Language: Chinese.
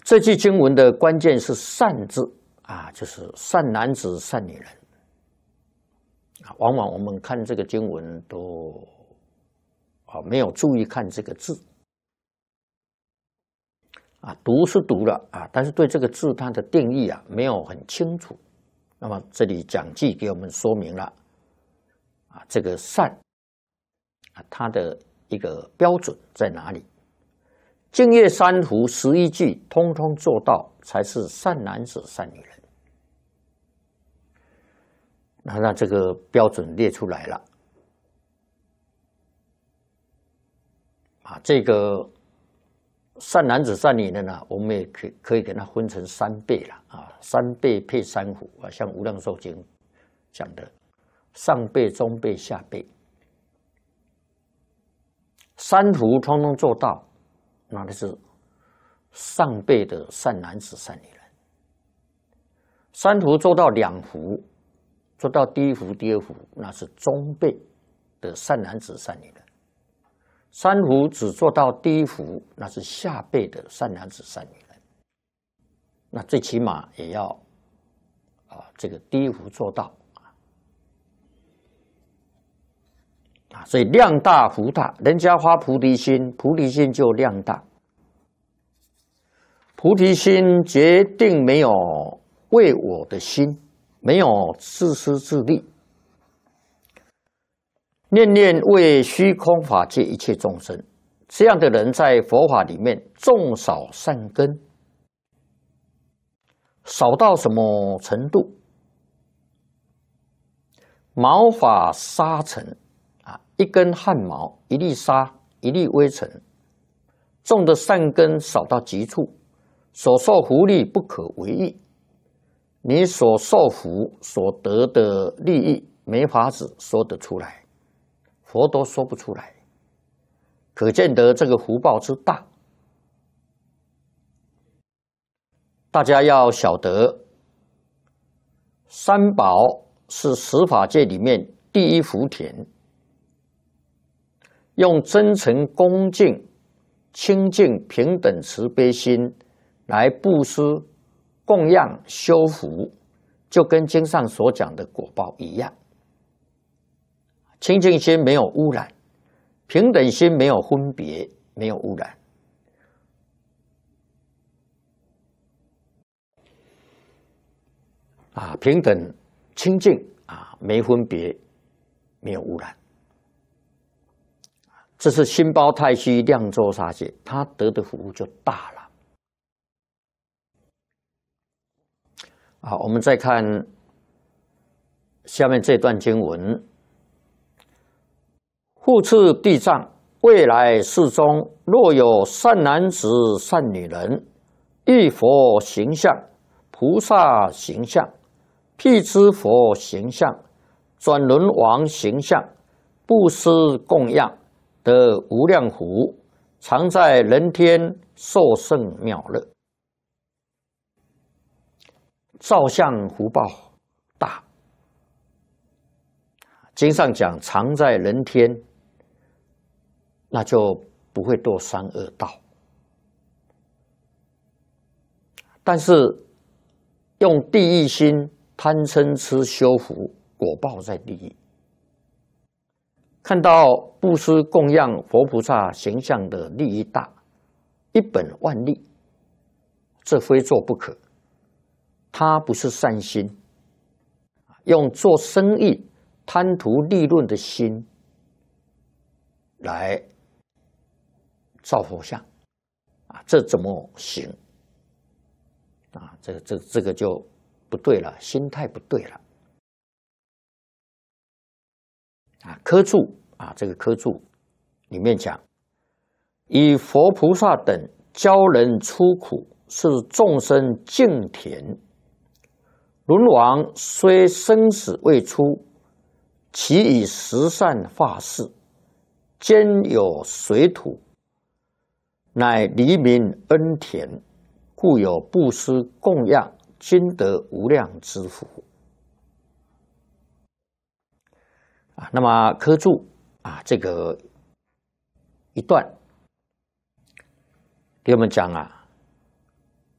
这句经文的关键是善字啊，就是善男子、善女人。往往我们看这个经文都没有注意看这个字读是读了但是对这个字它的定义没有很清楚。那么这里讲记给我们说明了这个善它的一个标准在哪里？净业三福11句通通做到，才是善男子、善女人。那这个标准列出来了这个善男子、善女人呢，我们也可以给它分成3辈了3辈配3福像《无量寿经》讲的上辈、中辈、下辈，3福通通做到，那就是上辈的善男子、善女人。3福做到2福，做到第1福、第2福，那是中辈的善男子、善女人。3福只做到第1福，那是下辈的善男子、善女人。那最起码也要这个第1福做到所以量大福大，人家发菩提心，菩提心就量大。菩提心决定没有为我的心，没有自私自利，念念为虚空法界一切众生。这样的人在佛法里面种少善根，少到什么程度？毛发沙尘一根汗毛，一粒沙，一粒微尘，种的善根少到极处，所受福利不可为喻。你所受福所得的利益，没法子说得出来，佛都说不出来，可见得这个福报之大。大家要晓得，三宝是十法界里面第一福田。用真诚、恭敬、清净、平等、慈悲心来布施、供养、修福，就跟经上所讲的果报一样。清净心没有污染，平等心没有分别，没有污染。平等、清净没分别，没有污染。这是心包太虚量周沙界，他得的福就大了。我们再看下面这段经文：复次地藏，未来世中，若有善男子、善女人，遇佛形象、菩萨形象、辟支佛形象、转轮王形象，布施供养，得无量福，常在人天受胜妙乐。照相福报大，经上讲常在人天，那就不会堕三恶道。但是用地狱心贪嗔痴修福，果报在地狱。看到布施供养佛菩萨形象的利益大，一本万利，这非做不可。他不是善心，用做生意贪图利润的心来造佛像这怎么行这个就不对了，心态不对了。科注这个科注里面讲，以佛菩萨等教人出苦，是众生净田。轮王虽生死未出，其以十善化世，兼有水土，乃黎民恩田，故有布施供养，今得无量之福。那么科注这个一段给我们讲